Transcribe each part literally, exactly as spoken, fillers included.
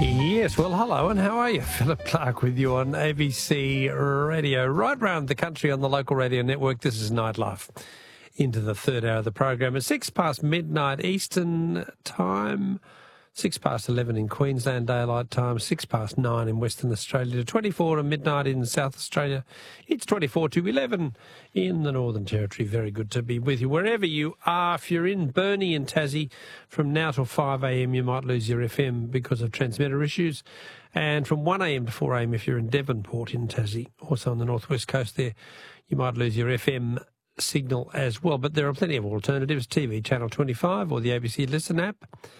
Yes, well, hello, and how are you? Philip Clark with you on A B C Radio, right round the country on the local radio network. This is Nightlife. Into the third hour of the program. At six past midnight Eastern Time, six past eleven in Queensland Daylight Time, six past nine in Western Australia, to twenty-four to midnight in South Australia. It's twenty-four to eleven in the Northern Territory. Very good to be with you. Wherever you are, if you're in Burnie and Tassie, from now till five a m you might lose your F M because of transmitter issues. And from one a m to four a m if you're in Devonport in Tassie, also on the northwest coast there, you might lose your F M signal as well. But there are plenty of alternatives. T V Channel twenty-five or the A B C Listen app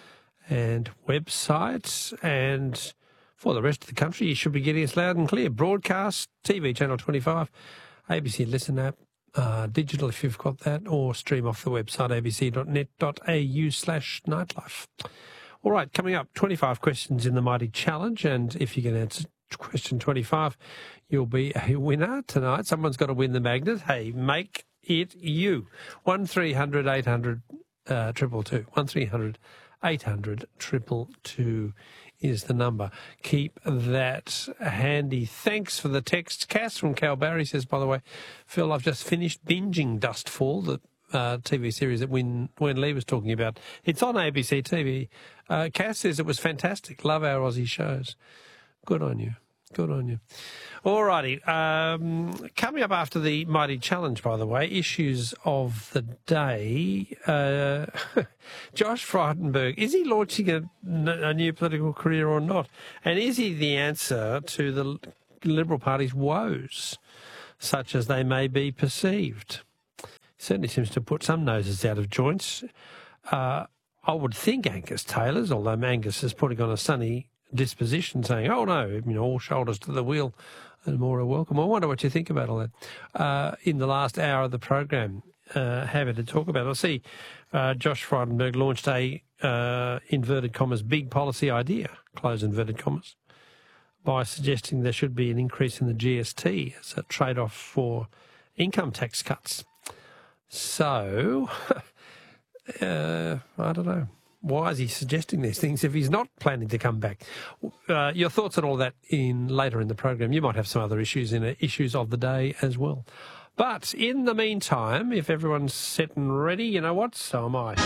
and websites. And for the rest of the country, you should be getting us loud and clear. Broadcast, T V Channel twenty-five, A B C Listen app, uh, digital if you've got that, or stream off the website a b c dot net dot a u slash nightlife. All right, coming up, twenty-five questions in the Mighty Challenge, and if you can answer question twenty-five, you'll be a winner tonight. Someone's got to win the magnet. Hey, make it you. one three hundred eight hundred uh, triple two. one three hundred eight hundred triple two is the number. Keep that handy. Thanks for the text. Cass from Calbarry says, by the way, Phil, I've just finished binging Dustfall, the uh, T V series that Win, Win Lee was talking about. It's on A B C T V. Uh, Cass says it was fantastic. Love our Aussie shows. Good on you. Good on you. All righty. Um, coming up after the Mighty Challenge, by the way, issues of the day. Uh, Josh Frydenberg, is he launching a, a new political career or not? And is he the answer to the Liberal Party's woes, such as they may be perceived? Certainly seems to put some noses out of joints. Uh, I would think Angus Taylor's, although Angus is putting on a sunny disposition, saying, oh no, you know, all shoulders to the wheel and more are welcome. I wonder what you think about all that. Uh, in the last hour of the program, uh, happy to talk about it. I see uh, Josh Frydenberg launched a, uh, inverted commas, big policy idea, close inverted commas, by suggesting there should be an increase in the G S T as a trade-off for income tax cuts. So, uh, I don't know. Why is he suggesting these things if he's not planning to come back? Uh, your thoughts on all that in later in the program. You might have some other issues in uh, issues of the day as well. But in the meantime, if everyone's set and ready, you know what? So am I.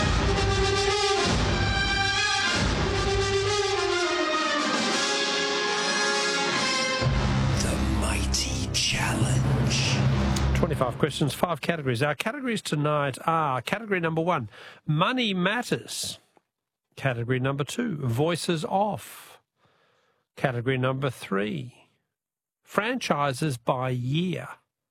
The Mighty Challenge. twenty-five questions, five categories. Our categories tonight are category number one, Money Matters. Category number two, Voices Off. Category number three, Franchises by Year.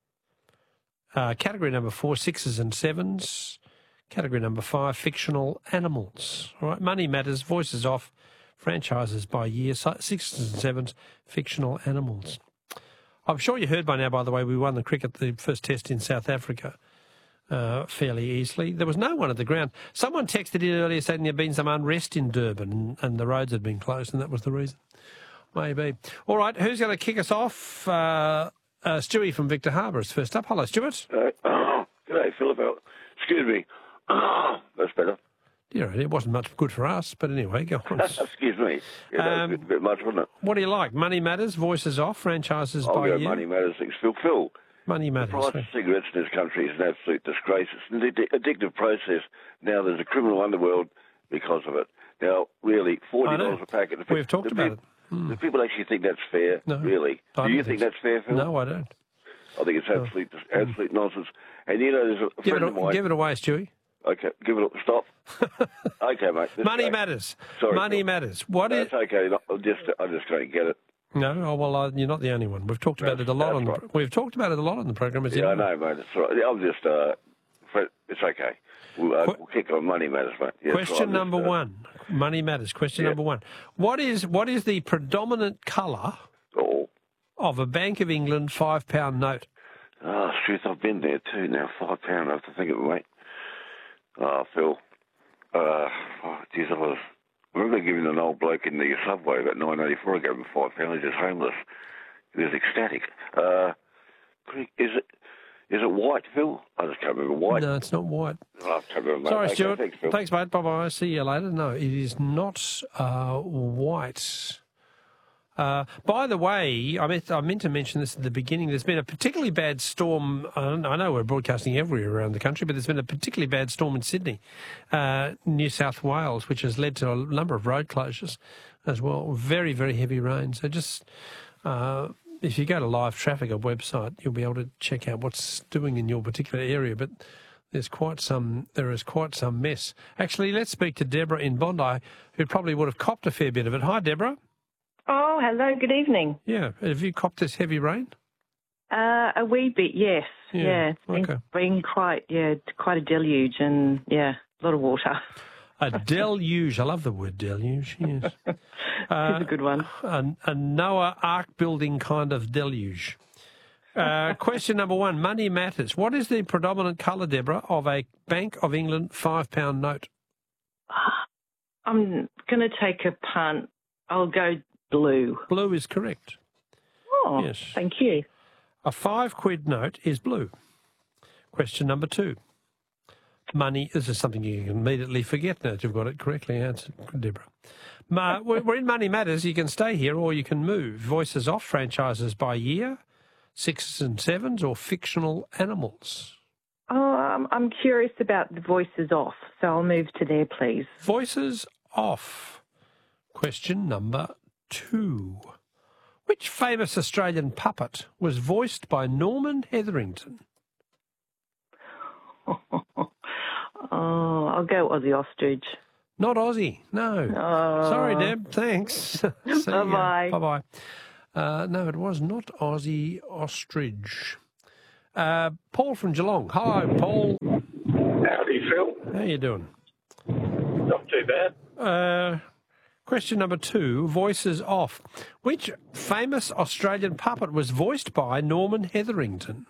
Uh, category number four, Sixes and Sevens. Category number five, Fictional Animals. All right, Money Matters, Voices Off, Franchises by Year, Sixes and Sevens, Fictional Animals. I'm sure you heard by now, by the way, we won the cricket, the first test in South Africa. Uh, fairly easily. There was no one at the ground. Someone texted in earlier saying there had been some unrest in Durban and, and the roads had been closed, and that was the reason. Maybe. All right, who's going to kick us off? Uh, uh, Stewie from Victor Harbour is first up. Hello, Stuart. Uh, oh, g'day, Philip. Excuse me. Oh, that's better. Yeah, it wasn't much good for us, but anyway, go on. Excuse me. Yeah, that um, was a bit, bit much, wasn't it? What do you like? Money Matters, Voices Off, Franchises I'll by go Year? Money Matters. Phil, Phil. Money Matters. The price of cigarettes in this country is an absolute disgrace. It's an addic- addictive process. Now there's a criminal underworld because of it. Now, really, forty dollars a packet. We've talked about people, it. Mm. Do people actually think that's fair? No, really? I Do you think think that's fair, Phil? No, I don't. I think it's absolute, no. absolute nonsense. And you know, there's a give friend it, of mine. Give it away, Stewie. Okay, give it a stop. Okay, mate. Money go. Matters. Sorry, Money Phil. Matters. What no, is... It's okay. I just, I just can't get it. No, oh, well, uh, you're not the only one. We've talked about That's, it a lot on the. right. We've talked about it a lot on the program. As Yeah, you know. I know, mate. It's all right. I'm just. Uh, it's okay. We'll, uh, Qu- we'll kick on Money Matters, mate. Yeah, Question right, number just, uh, one. Money Matters. Question yeah. number one. What is what is the predominant colour Oh, of a Bank of England five pound note? oh, truth, I've been there too. Now five pound. I have to think of it, mate. Oh, Phil. Uh, oh, geez, I was. I remember giving an old bloke in the subway about nine eighty-four. I gave him five pounds. He's just homeless. He was ecstatic. Uh, is it is it white, Phil? I just can't remember white. No, it's not white. Oh, I can't remember, mate. Sorry, Okay, Stuart. Thanks, Phil. Thanks, mate. Bye bye. See you later. No, it is not uh, white. Uh, by the way, I meant, I meant to mention this at the beginning. There's been a particularly bad storm. I know we're broadcasting everywhere around the country, but there's been a particularly bad storm in Sydney, uh, New South Wales, which has led to a number of road closures as well. Very, very heavy rain. So just uh, if you go to Live Traffic, a website, you'll be able to check out what's doing in your particular area. But there's quite some. There is quite some mess. Actually, let's speak to Deborah in Bondi, who probably would have copped a fair bit of it. Hi, Deborah. Oh, hello, good evening. Yeah, have you copped this heavy rain? Uh, a wee bit, yes. Yeah, Yeah, it's been, okay. been quite, yeah, quite a deluge and, yeah, a lot of water. A deluge. I love the word deluge, yes. It's Uh, a good one. a, a Noah Ark building kind of deluge. Uh, question number one, money matters. What is the predominant colour, Deborah, of a Bank of England five pound note? I'm going to take a punt. I'll go blue. Blue is correct. Oh, Yes. thank you. A five quid note is blue. Question number two. Money, this is something you can immediately forget now that you've got it correctly answered, Deborah. Ma, we're in Money Matters. You can stay here or you can move. Voices off, franchises by year, sixes and sevens, or fictional animals. Oh, um, I'm curious about the voices off, so I'll move to there, please. Voices off. Question number two. Which famous Australian puppet was voiced by Norman Hetherington? Oh, I'll go Aussie Ostrich. Not Aussie, no. Oh. Sorry, Deb. Thanks. Bye-bye. Bye-bye. Uh, no, it was not Aussie Ostrich. Uh, Paul from Geelong. Hi, Paul. Howdy, Phil. How you doing? Not too bad. Uh, question number two, voices off. Which famous Australian puppet was voiced by Norman Hetherington?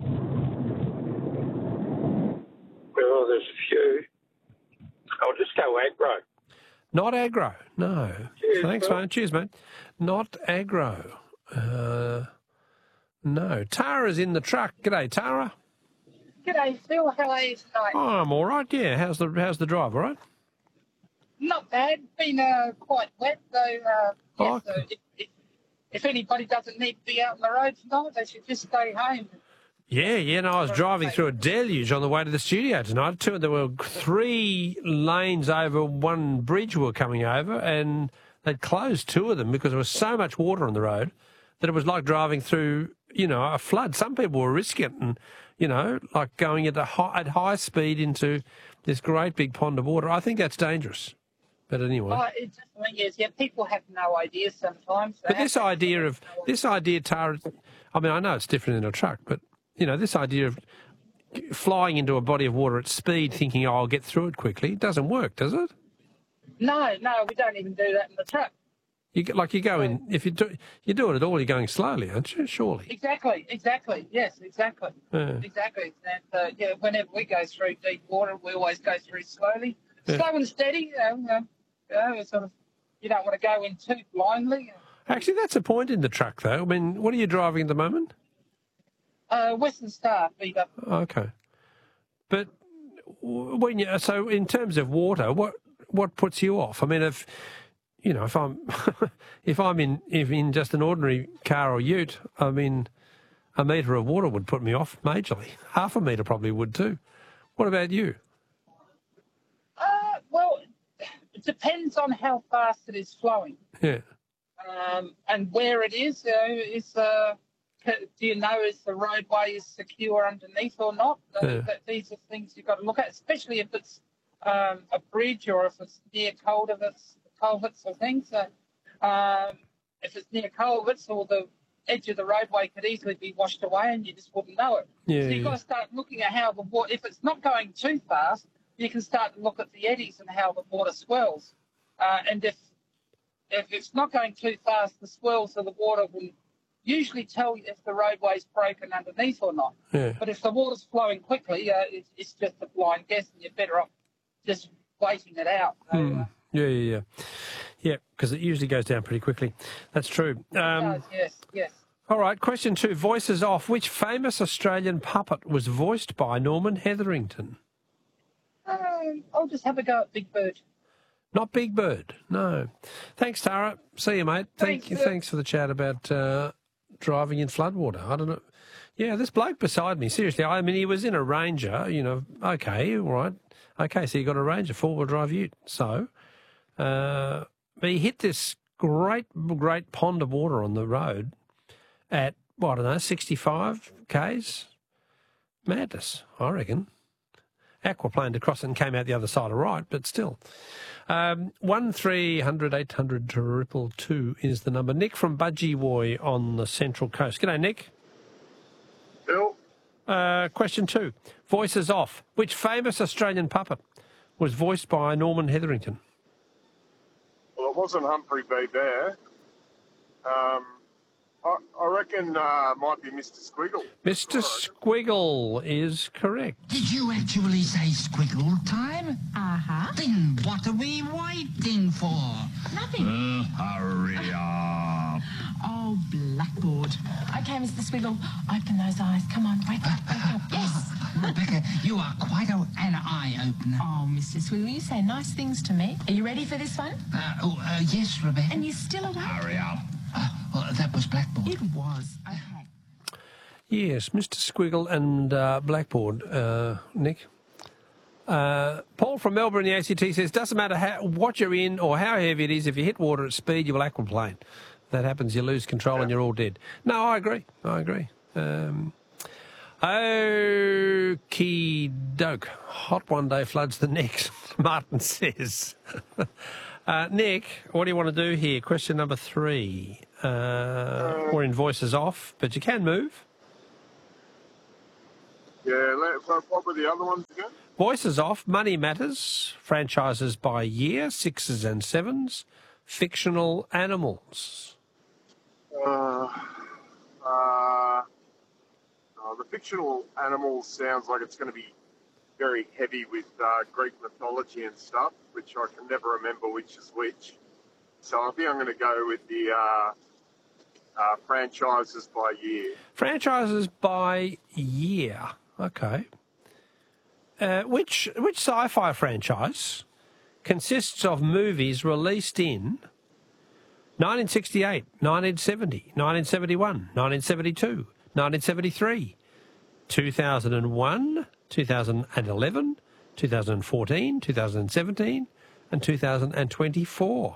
Well, there's a few. I'll just go aggro. Not aggro, no. Cheers, Thanks, Phil. mate. Cheers, mate. Not aggro. Uh, no. Tara's in the truck. G'day, Tara. G'day, Phil. How are you tonight? Oh, I'm all right, yeah. How's the how's the drive, all right? Not bad. Been uh, quite wet, though. Uh, yeah, Oh. so if, if, if anybody doesn't need to be out on the road tonight, they should just stay home. Yeah, yeah. No, I was driving through a deluge on the way to the studio tonight. Two, there were three lanes over one bridge we were coming over, and they'd closed two of them because there was so much water on the road that it was like driving through, you know, a flood. Some people were risking it and, you know, like going at, a high, at high speed into this great big pond of water. I think that's dangerous. But anyway. Oh, it definitely is. Yeah, people have no idea sometimes. They But this have idea of, no this idea, Tara, I mean, I know it's different in a truck, but, you know, this idea of flying into a body of water at speed thinking, oh, I'll get through it quickly, it doesn't work, does it? No, no, we don't even do that in the truck. You get, like you go in, if you do, you do it at all, you're going slowly, aren't you? Surely. Exactly, exactly. Yes, exactly. Yeah. Exactly. And, uh, yeah, whenever we go through deep water, we always go through slowly. Yeah. Slow and steady, you know, you know, you know, sort of, you don't want to go in too blindly. Actually, that's a point in the truck, though. I mean, what are you driving at the moment? Uh, Western Star, Beaver. Okay. But when you, so in terms of water, what what puts you off? I mean, if you know, if I'm if I'm in if in just an ordinary car or ute, I mean, a metre of water would put me off majorly. Half a metre probably would too. What about you? Uh, well, it depends on how fast it is flowing, Yeah. um, and where it is. You know, is uh, do you know is the roadway is secure underneath or not? Uh, Yeah. that, these are things you've got to look at, especially if it's um, a bridge or if it's near culverts, culverts or things. So, um, if it's near culverts or the edge of the roadway could easily be washed away and you just wouldn't know it. Yeah, so you've yeah. got to start looking at how the water, if it's not going too fast, you can start to look at the eddies and how the water swells. Uh, and if if it's not going too fast, the swells of the water will usually tell you if the roadway's broken underneath or not. Yeah. But if the water's flowing quickly, uh, it's, it's just a blind guess and you're better off just waiting it out. So, Hmm. uh, Yeah, yeah, yeah. Yeah, because it usually goes down pretty quickly. That's true. it Um, does, yes, yes. all right, question two. Voices off. Which famous Australian puppet was voiced by Norman Hetherington? Um, I'll just have a go at Big Bird. Not Big Bird, no. Thanks, Tara. See you, mate. Thank Thanks, you. Phil. Thanks for the chat about uh, driving in floodwater. I don't know. Yeah, this bloke beside me, seriously, I mean, he was in a Ranger, you know, okay, all right. Okay, so you got a Ranger, four-wheel drive ute. So, uh, but he hit this great, great pond of water on the road at, well, I don't know, sixty-five kays. Madness, I reckon. Aquaplaned across it and came out the other side of right, but still. Um, one three hundred eight hundred triple two is the number. Nick from Budgewoi on the Central Coast. G'day, Nick. Bill? Uh, question two. Voices off. Which famous Australian puppet was voiced by Norman Hetherington? Well, it wasn't Humphrey B. Bear. Um, I, I reckon uh, might be Mister Squiggle. Mister Squiggle is correct. Did you actually say squiggle time? Uh-huh. Then what are we waiting for? Nothing. Uh, hurry up. Oh, blackboard. Okay, Mister Squiggle, open those eyes. Come on, wake up, wake up. Yes. Rebecca, you are quite a, an eye-opener. Oh, Mister Squiggle, you say nice things to me. Are you ready for this one? Uh, oh, uh, yes, Rebecca. And you're still awake? Hurry up. Uh, well, that was Blackboard. It was. Okay. Yes, Mister Squiggle and uh, Blackboard, uh, Nick. Uh, Paul from Melbourne, the A C T, says, doesn't matter how, what you're in or how heavy it is, if you hit water at speed, you will aquaplane. That happens, you lose control yeah. and you're all dead. No, I agree. I agree. Um, Okie doke. Hot one day floods the next, Martin says. uh, Nick, what do you want to do here? Question number three. Uh, we're in voices off, but you can move. Yeah, let, what were the other ones again? Voices off, Money Matters, franchises by year, sixes and sevens, fictional animals. Uh, uh, uh, the fictional animals sounds like it's going to be very heavy with uh, Greek mythology and stuff, which I can never remember which is which. So I think I'm going to go with the uh, uh, franchises by year. Franchises by year. Okay. Uh, which which sci-fi franchise consists of movies released in nineteen sixty-eight, nineteen seventy, nineteen seventy-one, nineteen seventy-two, nineteen seventy-three, two thousand one, two thousand eleven, two thousand fourteen, two thousand seventeen, and two thousand twenty-four?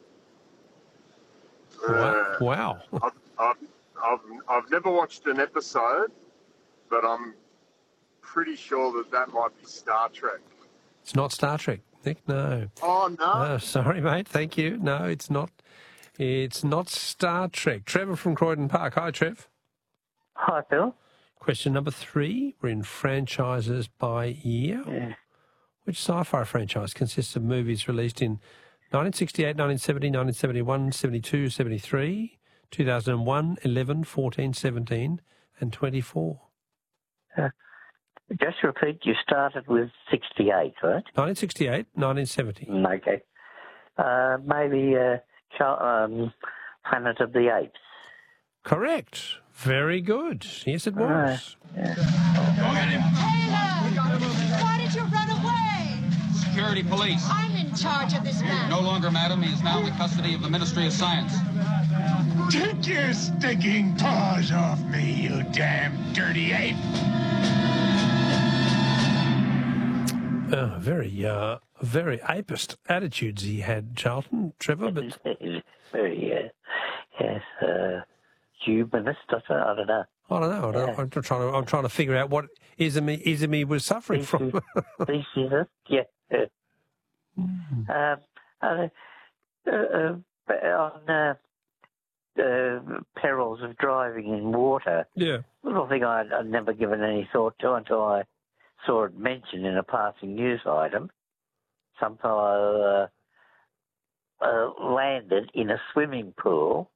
Uh, wow. I've, I've, I've, I've never watched an episode, but I'm pretty sure that that might be Star Trek. It's not Star Trek, Nick, no. Oh, no? No, sorry, mate, thank you. No, it's not. It's not Star Trek. Trevor from Croydon Park. Hi, Trev. Hi, Phil. Question number three. We're in franchises by year. Yeah. Which sci-fi franchise consists of movies released in nineteen sixty-eight, nineteen seventy, nineteen seventy-one, seventy-two, seventy-three, two thousand one, eleven, fourteen, seventeen, and twenty-four? Uh, just repeat, you started with sixty-eight, right? nineteen sixty-eight, nineteen seventy. Okay. Uh, maybe uh, um, Planet of the Apes. Correct. Very good. Yes, it was. Uh, yeah. Taylor! Why did you run away? Security police. I'm in charge of this man. No longer, madam. He is now in the custody of the Ministry of Science. Take your stinking paws off me, you damn dirty ape! Uh, very, uh, very apist attitudes he had, Charlton, Trevor, but... very, uh, yes, uh, humanist, I don't know. I don't know. I don't, Yeah. I'm trying to. I'm trying to figure out what Izumi Izumi was suffering from. This is it, yeah. yeah. Mm. Um, uh, uh, uh, on uh, uh, perils of driving in water. Yeah. Little thing I'd, I'd never given any thought to until I saw it mentioned in a passing news item. Some fellow uh, uh, landed in a swimming pool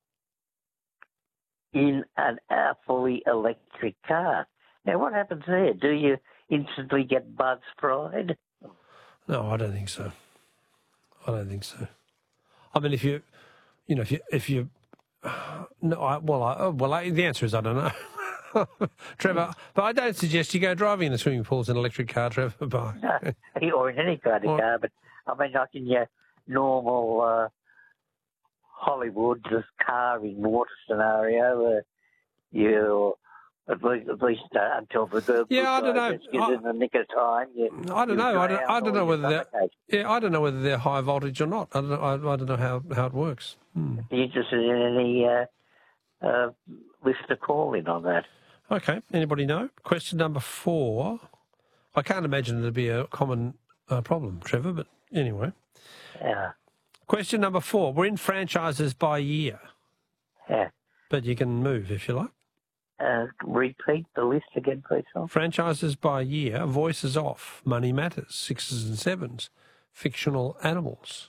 in an, a fully electric car. Now, what happens there? Do you instantly get buzz fried? No, I don't think so. I don't think so. I mean, if you, you know, if you, if you, no, I, well, I, well, I, the answer is I don't know. Trevor, but I don't suggest you go driving in a swimming pool as an electric car, Trevor. Bye. No, or in any kind of or, car, but I mean, I can, yeah, normal uh, Hollywood car in water scenario where you at least, at least uh, until the good Yeah, I don't know. gets in I- the nick of time. You, I don't you know. I don't, drown I don't or know you whether they're, suffocate. yeah, I don't know whether they're high voltage or not. I don't know, I, I don't know how, how it works. Hmm. Are you interested in any uh, uh, listener call in on that? Okay. Anybody know? Question number four. I can't imagine it'd be a common uh, problem, Trevor, but anyway. Yeah. Question number four. We're in franchises by year, Yeah. but you can move if you like. Uh, repeat the list again, please, Tom. Franchises by year, voices off, money matters, sixes and sevens, fictional animals.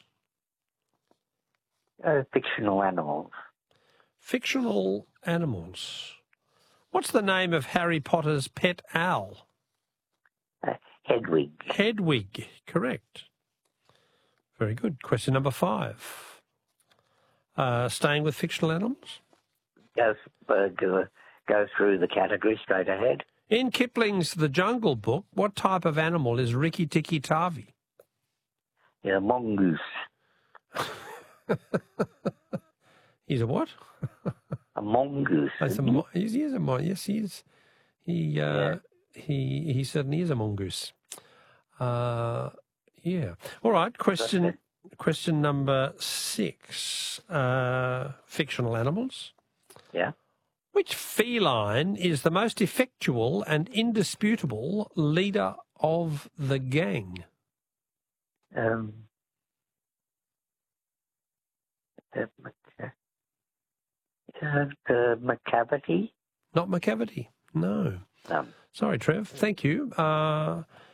Uh, fictional animals. Fictional animals. What's the name of Harry Potter's pet owl? Uh, Hedwig. Hedwig, correct. Very good. Question number five. Uh, staying with fictional animals? Go, uh, go, go through the category straight ahead. In Kipling's The Jungle Book, what type of animal is Rikki Tikki Tavi? Yeah, mongoose. He's a what? A mongoose. Oh, he's a mo- he's, he is a mon- yes, he is. He, uh, Yeah. he, he certainly is a mongoose. Uh, yeah. All right. Question, question number six. Uh, fictional animals. Yeah. Which feline is the most effectual and indisputable leader of the gang? Um, the, uh, the McCavity? Not McCavity. No. Um, Sorry, Trev. Thank you. Uh,